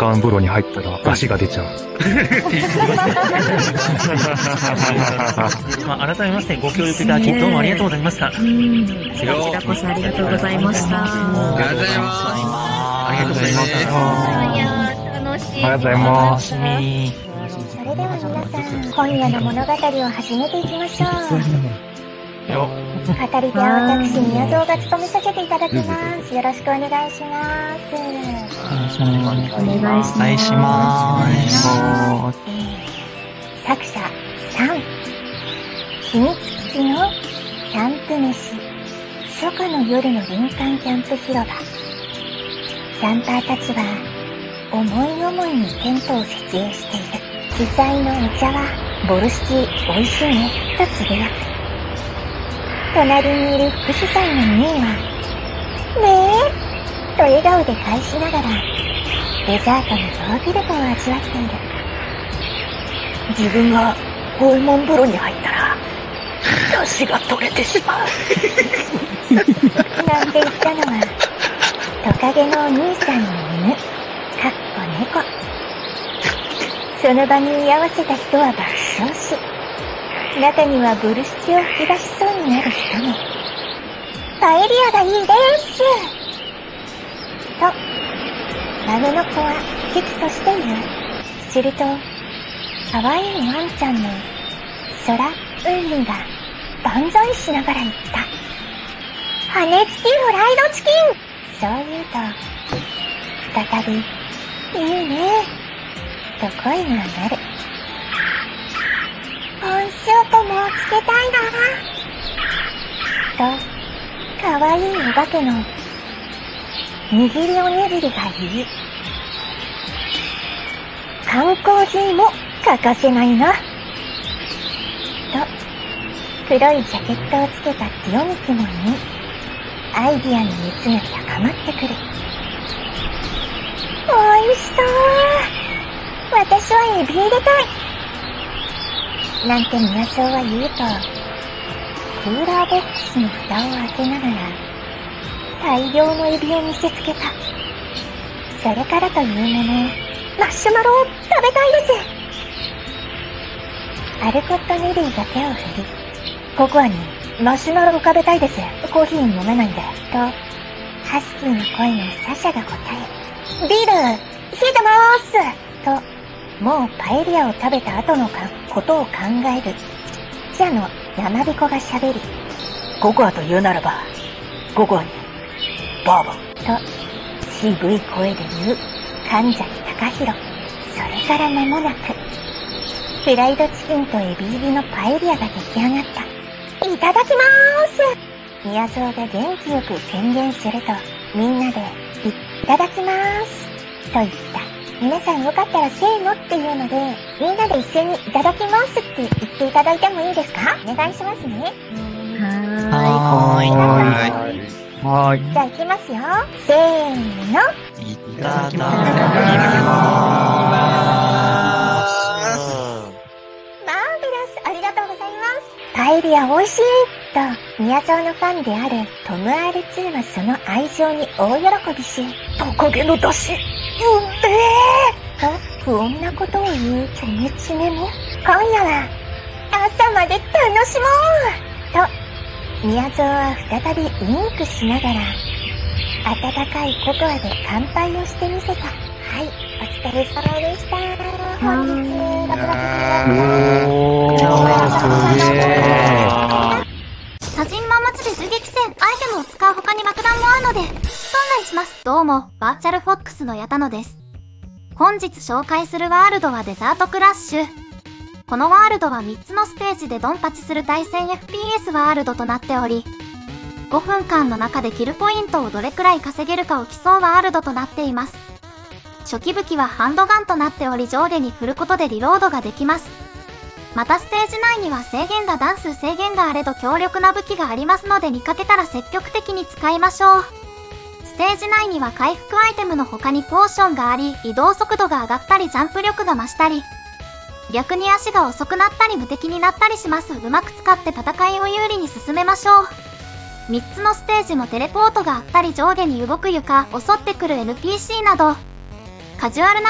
間風呂に入ったら足が出ちゃう。 改めましてご協力いただきどうもありがとうございました。 こちらこそありがとうございました。 ありがとうございます。 ありがとうございました。 楽しい。 ありがとうございます。 それでは皆さん、今夜の物語を始めていきましょう。語り手は私、宮蔵が務めさせていただきます。よろしくお願いします。 お願いします。 作者3、秘密基地のキャンプ飯、初夏の夜の林間キャンプ広場。キャンパーたちは思い思いにテントを設営している。主催のお茶はボルシチ美味しいねとつぶやく。隣にいる副主催のミーはねえと笑顔で返しながらデザートのヨーグルトを味わっている。自分が訪問風呂に入ったら出汁が取れてしまうなんて言ったのはトカゲのお兄さんの犬かっこ猫。その場に居合わせた人は爆笑し、中にはブルシチを吹き出しそうになる人も。パエリアがいいですとマグの子は危機として言う。すると可愛いワンちゃんのソラ・ウンリが万歳しながら言った。羽根付きフライドチキン。そう言うと再びいいねと声が上がる。温スープもつけたいなとかわいいお化けの握りおにぎりが言う。缶コーヒーも欠かせないなと黒いジャケットをつけたティオミキも言い、アイディアの熱が高まってくる。おいしそう。私はエビ入れたいなんて宮蔵は言うと、クーラーボックスの蓋を開けながら大量のエビを見せつけた。それからというもの、マッシュマロを食べたいです。アルコット・ネリーが手を振り、ココアにマシュマロを食べたいです。コーヒー飲めないんで。と、ハスキーの声のサシャが答え、ビール、冷えてまーすと、もうパエリアを食べた後のことを考える。ちっちゃの山彦が喋り、ココアと言うならば、ココアに、バーボンと、渋い声で言う、神崎隆弘。それから間もなく、フライドチキンとエビ入りのパエリアが出来上がった。いただきまーす。宮蔵が元気よく宣言すると、みんなで、いただきまーす。と言った。皆さんよかったらせーのっていうので、みんなで一緒にいただきますって言っていただいてもいいですか？お願いしますね。 はい。 じゃあ行きますよ。せーの。 いただきます。 マーベラス、ありがとうございます。パエリア美味しいと、宮蔵のファンであるトム R2 はその愛情に大喜びし、トカゲの出汁、と不穏なことを言うチョメチメも、今夜は朝まで楽しもうと、宮蔵は再びウインクしながら、温かいココアで乾杯をしてみせた。はい、お疲れ様でした。本日、 砂人マン町で銃撃戦、アイテムを使う他に爆弾もあるので、お願いします。どうも、バーチャルフォックスの矢田野です。本日紹介するワールドはデザートクラッシュ。このワールドは3つのステージでドンパチする対戦 FPS ワールドとなっており、5分間の中でキルポイントをどれくらい稼げるかを競うワールドとなっています。初期武器はハンドガンとなっており、上下に振ることでリロードができます。またステージ内には制限が段数制限があれど強力な武器がありますので、見かけたら積極的に使いましょう。ステージ内には回復アイテムの他にポーションがあり、移動速度が上がったりジャンプ力が増したり、逆に足が遅くなったり無敵になったりします。うまく使って戦いを有利に進めましょう。3つのステージもテレポートがあったり、上下に動く床、襲ってくる NPC など、カジュアルな